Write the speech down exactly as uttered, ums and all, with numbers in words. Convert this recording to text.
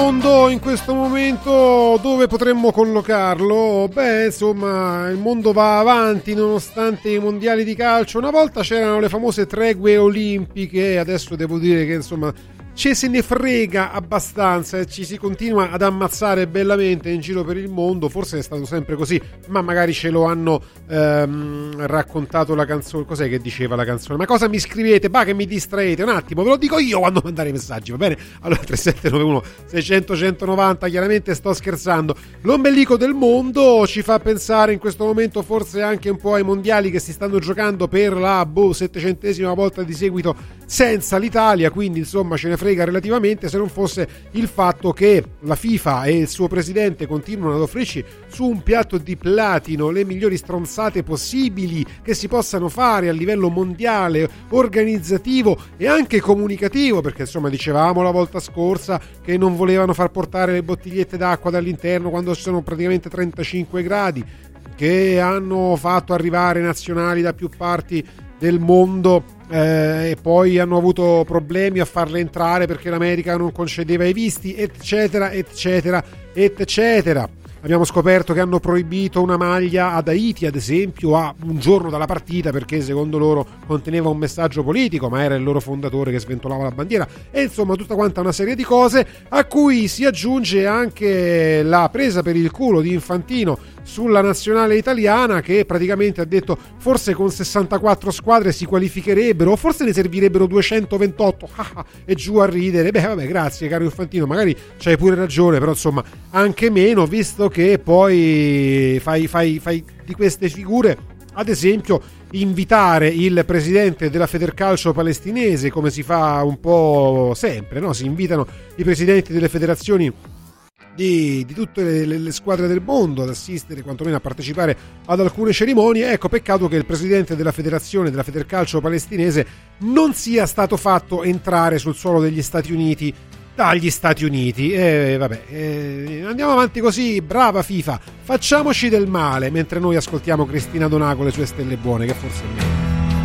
Mondo in questo momento dove potremmo collocarlo? Beh, insomma, il mondo va avanti nonostante i mondiali di calcio. Una volta c'erano le famose tregue olimpiche, adesso devo dire che insomma ci se ne frega abbastanza e ci si continua ad ammazzare bellamente in giro per il mondo. Forse è stato sempre così, ma magari ce lo hanno ehm, raccontato la canzone. Cos'è che diceva la canzone? Ma cosa mi scrivete? Bah, che mi distraete un attimo, ve lo dico io quando mandare i messaggi, va bene? Allora tre sette nove uno sei zero zero uno nove zero, chiaramente sto scherzando. L'ombelico del mondo ci fa pensare in questo momento forse anche un po' ai mondiali che si stanno giocando per la boh, settecentesima volta di seguito senza l'Italia, quindi insomma ce ne frega relativamente, se non fosse il fatto che la FIFA e il suo presidente continuano ad offrirci su un piatto di platino le migliori stronzate possibili che si possano fare a livello mondiale, organizzativo e anche comunicativo, perché insomma dicevamo la volta scorsa che non volevano far portare le bottigliette d'acqua dall'interno quando ci sono praticamente trentacinque gradi, che hanno fatto arrivare nazionali da più parti del mondo eh, e poi hanno avuto problemi a farle entrare perché l'America non concedeva i visti, eccetera eccetera eccetera. Abbiamo scoperto che hanno proibito una maglia ad Haiti, ad esempio, a un giorno dalla partita perché secondo loro conteneva un messaggio politico, ma era il loro fondatore che sventolava la bandiera. E insomma tutta quanta una serie di cose a cui si aggiunge anche la presa per il culo di Infantino sulla nazionale italiana, che praticamente ha detto forse con sessantaquattro squadre si qualificherebbero o forse ne servirebbero duecentoventotto e giù a ridere. Beh vabbè, grazie caro Infantino, magari c'hai pure ragione, però insomma anche meno, visto che poi fai, fai, fai di queste figure, ad esempio invitare il presidente della Federcalcio palestinese, come si fa un po' sempre, no? Si invitano i presidenti delle federazioni Di, di tutte le, le, le squadre del mondo ad assistere, quantomeno a partecipare ad alcune cerimonie. Ecco, peccato che il presidente della federazione della Federcalcio palestinese non sia stato fatto entrare sul suolo degli Stati Uniti dagli Stati Uniti. E vabbè, eh, andiamo avanti così, brava FIFA, facciamoci del male mentre noi ascoltiamo Cristina Donato, le sue stelle buone, che forse è meglio.